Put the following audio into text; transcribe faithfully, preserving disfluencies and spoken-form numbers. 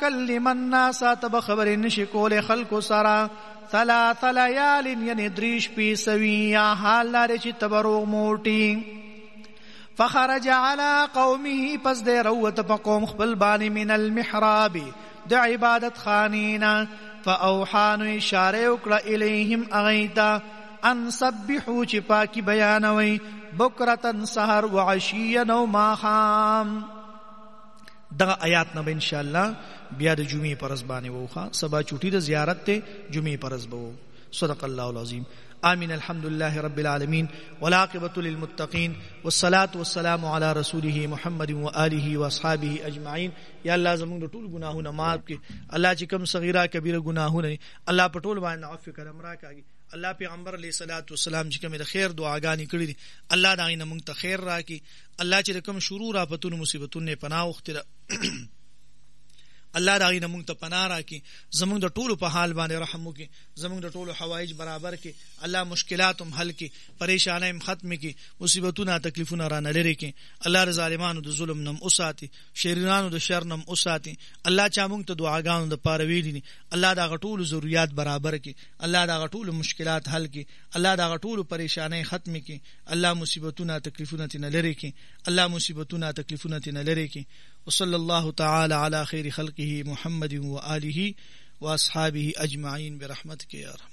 تکلم الناس تب خبر نشکول خلق سرا ثلاث لیال یعنی دریش پی سویا حال لارے چی تبروغ موٹی فخرج على قومه پس دے روت پا قوم خبل بانی من المحراب د عبادت خانینا فاوحانو اشارے اکڑا الیہم اغیتا ان سبحو چی پاکی بیانوی بکرتن سحر وعشیا نو ماخام. دغه آیات نه انشاءاللہ بیا د جمعې پرز باندې ووخه سبا چوټي د زیارت ته جمعې پرز بو. صدق الله العظیم. آمین. الحمد لله رب العالمین والعاقبة للمتقین والصلاة والسلام علی رسوله محمد و آله و اصحابه اجمعین. یا الله زموږ د ټول ګناهونه معاف کړي. الله چې کوم صغیره کبیره ګناهونه الله په ټول باندې عفو کرم راکړي. الله پیغمبر علیہ الصلوۃ والسلام چې کوم د خیر دعاګانې کړې دي الله دا غینه مونږ ته خیر راکړي. الله چې کوم شرور آفتونو مصیبتونو پناه وختره الله دا غینه مونږ ته پناه راکړي. زمونږ د ټولو په حال باندې رحم وکړي. زمونږ د ټولو حوایج برابر کړي. الله مشکلات هم حل کړي. پریشانای هم ختم کړي. مصیبتونه تکلیفونه را نه لري کړي. الله د ظالمانو د ظلم نم اوساتي. شریرانو د شر نم اوساتي. الله چا مونږ ته دعاګانو د پاره ویلي دي الله دا غټول ضرورت برابر کړي. الله دا غټول مشکلات حل کړي. الله دا غټول پریشانای ختم کړي. الله مصیبتونه تکلیفونه تنه لري کړي. الله مصیبتونه تکلیفونه تنه لري کړي. وصلی الله تعالی علی خیر خلقه محمد و آله و اصحابه اجمعین برحمتک یا رحمت.